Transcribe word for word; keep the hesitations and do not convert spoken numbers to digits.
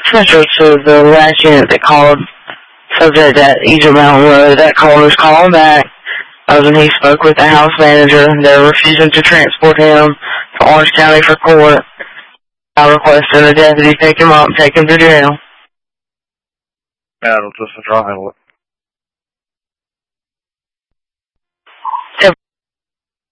Central to the last unit that called, subject at Egypt Mountain Road. That caller was calling back. When he spoke with the house manager, they're refusing to transport him to Orange County for court. I requested a deputy pick him up and take him to jail. Yeah, it'll just try and